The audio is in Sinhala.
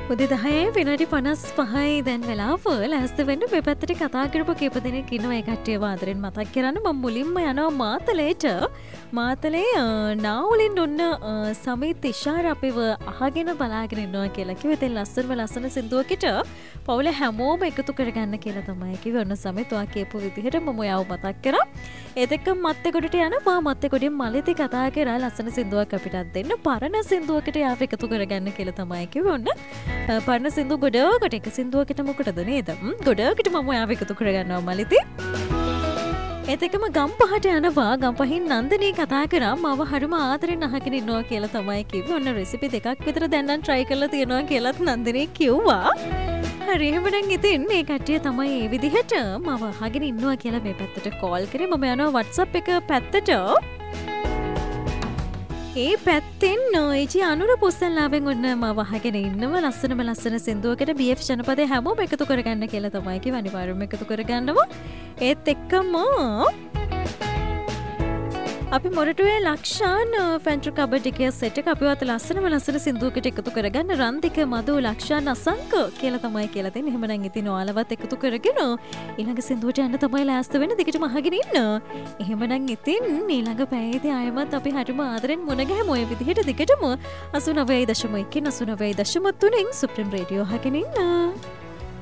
උදේ 10 විනාඩි 55යි දැන් වෙලාව. ලෑස්ති වෙන්න මේ පැත්තට කතා කරපු කීප දෙනෙක් ඉන්නවා. ඒ කට්ටියව ආදරෙන් මතක් කරන්න මම මුලින්ම යනවා මාතලේට. මාතලේ නාවලින් ඔන්න සමිත් ඉෂාර අපිව අහගෙන බලාගෙන ඉන්නවා කියලා කිව්වා. ඉතින් ලස්සන සින්දුවකට පවුල හැමෝම එකතු කරගන්න කියලා තමයි කිව්වේ. ඔන්න සමිත් ඔයා කියපු විදිහට මම ඔයාව මතක් කරා. ඒත් එක්ක මත්තේගොඩට යනවා. මත්තේගොඩින් මලිතේ කතා කරා ලස්සන සින්දුවක් අපිටත් දෙන්න. පරණ සින්දුවකට යාව එකතු කරගන්න කියලා තමයි කිව්වේ. ඔන්න පරණ සින්දු ගොඩකට එක සින්දුවකට මොකටද නේද? ගොඩකට මම ඔයාව එකතු කරගන්නවා මලිතේ. ඒත් එක්කම ගම්පහට යනවා. ගම්පහින් නන්දිනී කතා කරා මාව හරිම ආදරෙන් අහගෙන ඉන්නවා කියලා තමයි කිව්වේ. ඔන්න රෙසිපි දෙකක් විතර දැන් නම් try කරලා තියෙනවා කියලාත් නන්දිනී කිව්වා. හරි එහෙමනම් ඉතින් මේ කට්ටිය තමයි මේ විදිහට මාව අහගෙන ඉන්නවා කියලා මේ පැත්තට කෝල් කරේ. මම යනවා WhatsApp එක පැත්තට. ඒ පැත්තෙන් ඒජි අනුර පුස්සල්ලාවෙන් ඔන්න මාව අහගෙන ඉන්නවා. ලස්සන සින්දුවකට BF ජනපදේ හැමෝම එකතු කරගන්න කියලා තමයි කිව්වේ. අනිවාර්යයෙන්ම එකතු කරගන්නවා. ඒත් එක්කම අපි මොරටුවේ ලක්ෂාන් ෆැන්ට්‍රි කබඩ් එකේ සෙට් එක අපිවත් ලස්සන සින්දුවකට එකතු කරගන්න රන්දික මදු ලක්ෂාන් අසංක කියලා තමයි කියලා තියෙන්නේ. එහෙමනම් ඉතින් ඔයාලවත් එකතු කරගෙන ඊළඟ සින්දුවට යන්න තමයි ලෑස්ති වෙන්න. දිගටම අහගෙන ඉන්න. එහෙමනම් ඉතින් ඊළඟ පැයේදී ආයමත් අපි හරිම ආදරෙන් මුණ ගැහමු. ඔය විදිහට දිගටම 89.1 89.3 සුප්‍රීම රේඩියෝ අහගෙන ඉන්න.